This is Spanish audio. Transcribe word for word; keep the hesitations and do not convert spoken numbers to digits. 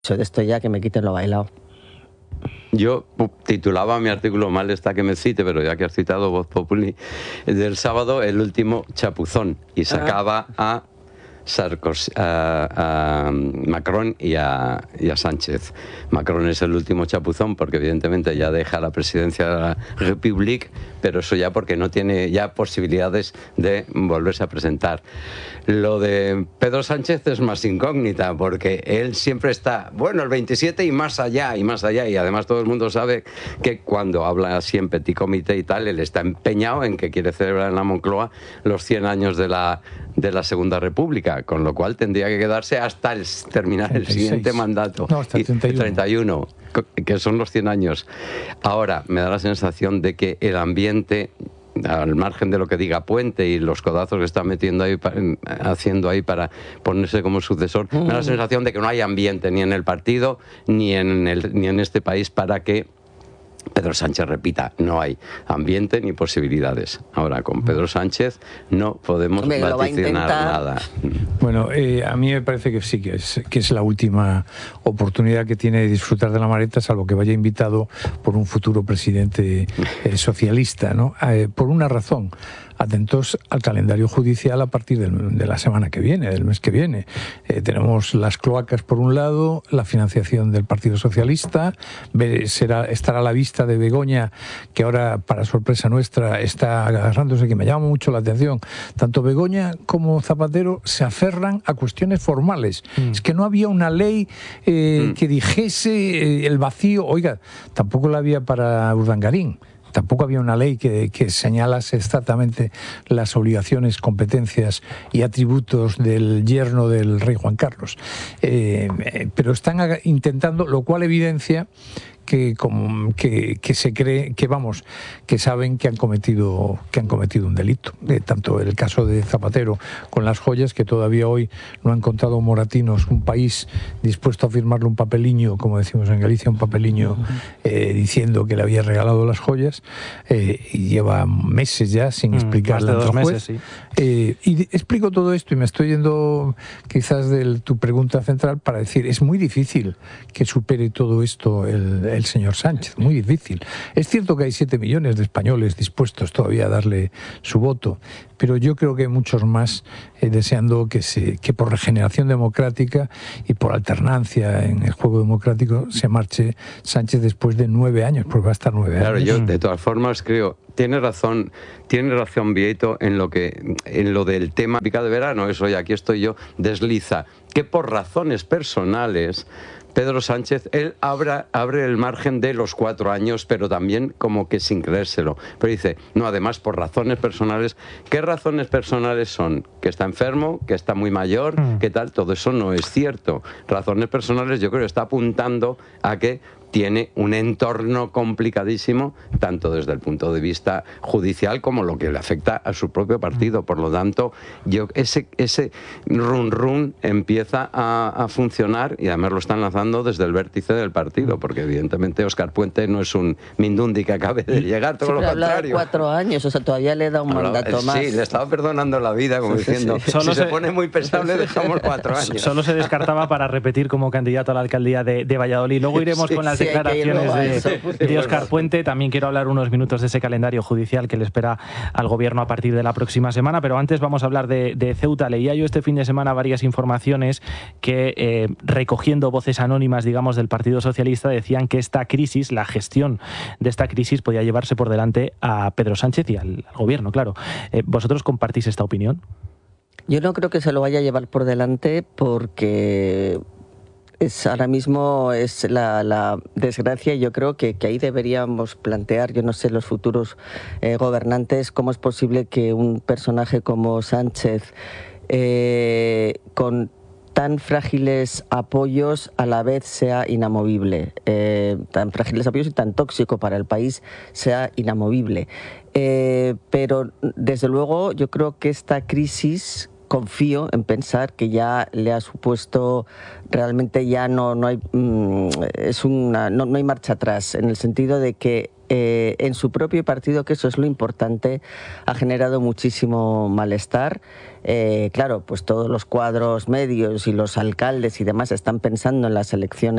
de esto ya, que me quiten lo bailado. Yo titulaba mi artículo, mal está que me cite, pero ya que has citado Voz Populi, del sábado, el último chapuzón, y sacaba a Sarkozy, a, a Macron y a, y a Sánchez. Macron es el último chapuzón porque evidentemente ya deja la presidencia de la República, pero eso ya porque no tiene ya posibilidades de volverse a presentar. Lo de Pedro Sánchez es más incógnita porque él siempre está, bueno, el veintisiete y más allá y más allá, y además todo el mundo sabe que cuando habla así en petit comité y tal, él está empeñado en que quiere celebrar en la Moncloa los cien años de la, de la Segunda República, con lo cual tendría que quedarse hasta el, terminar treinta y seis. El siguiente mandato. No, hasta el treinta y uno. treinta y uno, que son los cien años. Ahora, me da la sensación de que el ambiente, al margen de lo que diga Puente y los codazos que está metiendo ahí, haciendo ahí para ponerse como sucesor, mm. me da la sensación de que no hay ambiente ni en el partido ni en, el, ni en este país para que Pedro Sánchez repita. No hay ambiente ni posibilidades. Ahora, con Pedro Sánchez no podemos Hombre, vaticinar nada. Bueno, eh, a mí me parece que sí, que es, que es la última oportunidad que tiene de disfrutar de la maleta, salvo que vaya invitado por un futuro presidente eh, socialista, ¿no? Eh, por una razón. Atentos al calendario judicial a partir del, de la semana que viene, del mes que viene. Eh, tenemos las cloacas por un lado, la financiación del Partido Socialista, ve, será, estará a la vista de Begoña, que ahora, para sorpresa nuestra, está agarrándose, que me llama mucho la atención. Tanto Begoña como Zapatero se aferran a cuestiones formales. Mm. Es que no había una ley eh, mm. que dijese eh, el vacío. Oiga, tampoco la había para Urdangarín. Tampoco había una ley que, que señalase exactamente las obligaciones, competencias y atributos del yerno del rey Juan Carlos. Eh, pero están intentando, lo cual evidencia que, como, que, que se cree, que vamos, que saben que han cometido, que han cometido un delito. Eh, tanto el caso de Zapatero con las joyas, que todavía hoy no ha encontrado Moratinos un país dispuesto a firmarle un papeliño, como decimos en Galicia, un papeliño eh, diciendo que le había regalado las joyas, eh, y lleva meses ya sin explicarle mm, al juez. Meses, sí. eh, y explico todo esto y me estoy yendo quizás de tu pregunta central para decir, es muy difícil que supere todo esto el, el señor Sánchez, muy difícil. Es cierto que hay siete millones de españoles dispuestos todavía a darle su voto, pero yo creo que hay muchos más eh, deseando que, se, que por regeneración democrática y por alternancia en el juego democrático se marche Sánchez después de nueve años, porque va a estar nueve claro, años. Claro, yo de todas formas creo, tiene razón, tiene razón Vieito en lo que, en lo del tema pica de verano, eso, y aquí estoy yo, desliza, que por razones personales Pedro Sánchez, él abre, abre el margen de los cuatro años, pero también como que sin creérselo. Pero dice, no, además por razones personales. ¿Qué razones personales son? Que está enfermo, que está muy mayor, mm. que tal, todo eso no es cierto. Razones personales yo creo que está apuntando a que tiene un entorno complicadísimo, tanto desde el punto de vista judicial como lo que le afecta a su propio partido. Por lo tanto, yo, ese, ese run run empieza a, a funcionar, y además lo están lanzando desde el vértice del partido, porque evidentemente Óscar Puente no es un Mindundi que acabe de llegar, todo sí, lo contrario. Cuatro años, o sea, todavía le da un Hablaba, mandato más. Sí, le estaba perdonando la vida, como sí, diciendo, sí, sí. Si se, se pone muy pesado le dejamos cuatro años. Solo se descartaba para repetir como candidato a la alcaldía de, de Valladolid. Luego iremos sí, con las sí, declaraciones de, de Óscar Puente. También quiero hablar unos minutos de ese calendario judicial que le espera al gobierno a partir de la próxima semana, pero antes vamos a hablar de, de Ceuta. Leía yo este fin de semana varias informaciones que, eh, recogiendo voces anónimas, digamos, del Partido Socialista, decían que esta crisis, la gestión de esta crisis, podía llevarse por delante a Pedro Sánchez y al, al gobierno, claro. Eh, ¿Vosotros compartís esta opinión? Yo no creo que se lo vaya a llevar por delante porque es, ahora mismo es la, la desgracia, y yo creo que, que ahí deberíamos plantear, yo no sé, los futuros eh, gobernantes, cómo es posible que un personaje como Sánchez, eh, con tan frágiles apoyos, a la vez sea inamovible, eh, tan frágiles apoyos y tan tóxico para el país, sea inamovible. Eh, pero desde luego yo creo que esta crisis, confío en pensar que ya le ha supuesto, realmente ya no, no hay, mm, es una, no, no hay marcha atrás, en el sentido de que eh, en su propio partido, que eso es lo importante, ha generado muchísimo malestar. Eh, claro, pues todos los cuadros medios y los alcaldes y demás están pensando en las elecciones